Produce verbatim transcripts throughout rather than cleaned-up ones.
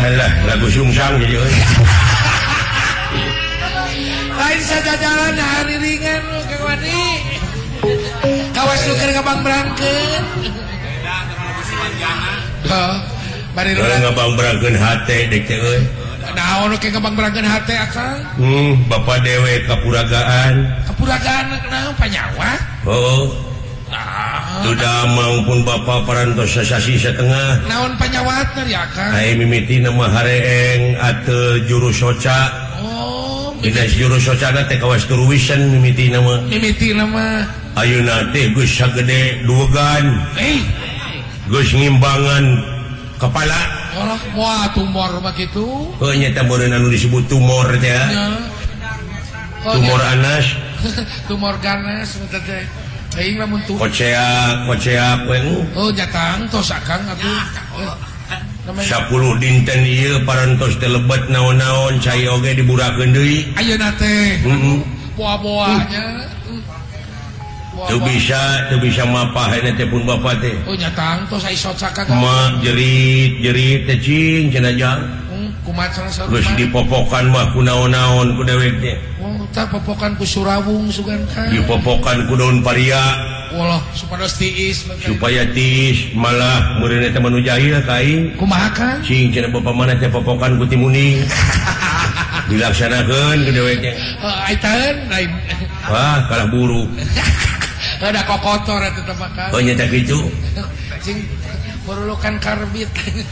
alah lagu sungsang jadi euy lain saja jalan hari ringan lu Kang Wani kawas nuker ngabang berangkeun beda dengan lagu Simanjana oh bari lu ngabang berangkeun hate dek teh euy naon nu ke ngabang berangkeun hate akang hmm bapak dewe kapuragaan kapuragaan naon panyawa oh sudah maupun bapak parantos sasasi setengah naon panyawatna ya Kang ai mimiti nama hareeng ateu juru soca oh dina juru soca teh kawas turuwisan mimiti nama mimiti nama ayeuna teh geus sagede duegan eh geus ngimbangan kepala oh moal tumor begitu heuh nya teh meureun anu disebut tumor teh tumor anas tumor ganas teh aing lamun tuh koceak koceak we oh jatang tos akang atuh sepuluh dinten ieu parantos teh lebet naon-naon cai oge diburakeun deui ayeuna teh heeh buah-buahnya teu bisa teu bisa mapah eta teh pun bapak teh oh jatang tos ai sot sakang mak jerit-jerit teh cing cenah jang kumaha sareng geus dipopokan mah ku naon-naon ku dewek teh oh tah popokan ku surawung sugan kan dipopokan ku daun paria wallah supados tiis supaya tiis malah meureun eta manu jahil ka aing kumaha kan cing cenah bapa mana teh popokan ku timuning dilaksanakeun ku dewek teh aitaeun lain wah kalah buru ada kokotor eta teh makan oh nya teh kitu cing perlukan karbit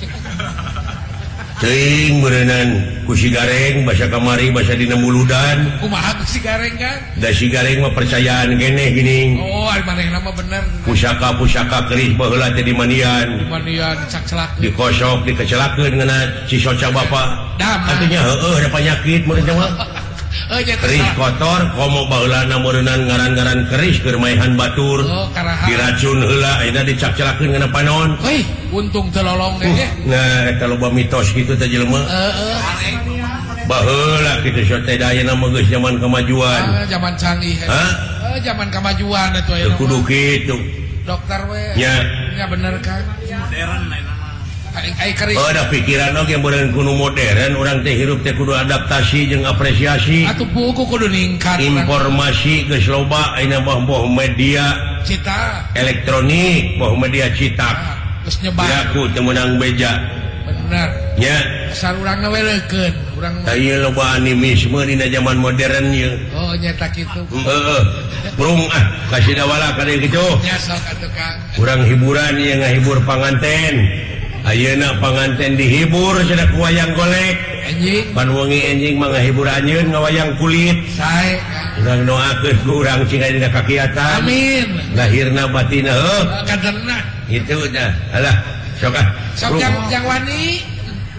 teuing beureunan ku si gareng basa kamari basa dina muludan kumaha ku si gareng kan da si gareng mah percayaan keneh gini oh ari manehna mah bener pusaka-pusaka keris baheula teh di mandian mandian cak-celak dikosok dikecelakeun ngeuna si soca bapa artinya heueuh ada penyakit meureun mah keris kotor komo baheulana meureunnan ngaran-ngaran keris keur maehan batur diracun heula ayeuna dicak-celakeun ngeuna panon euy untung teu lolong deh nah eta loba mitos kitu teh jelema heeh baheula kitu sote ayeuna mah geus zaman kemajuan zaman canggih ha zaman kemajuan atuh ayeuna kudu kitu dokter we nya nya bener kan modern ayeuna oh ada pikiran oge meureun kudu modern urang teh hirup teh kudu adaptasi jeung apresiasi atuh buku kudu ningkat informasi geus loba ayeuna mah boh media cita elektronik boh media citak geus nyebar aku teu meunang beja bener nya asal urangna we leukeun urang tah ieu loba animisme dina zaman modern ieu oh nya tak kitu heeh prung ah kasih dawala ka dieu kitu nya sok atuh Kang urang hiburan ieu ngahibur panganten ayeuna panganten dihibur cenah ku wayang golek anjing pan wengi anjing mah ngahibur anjeun ngawayang kulit sae urang doakeun ku urang cing aya dina kakiatan amin lahirna batinna heuh kaderna itu dah alah sok ah sok yang yang wani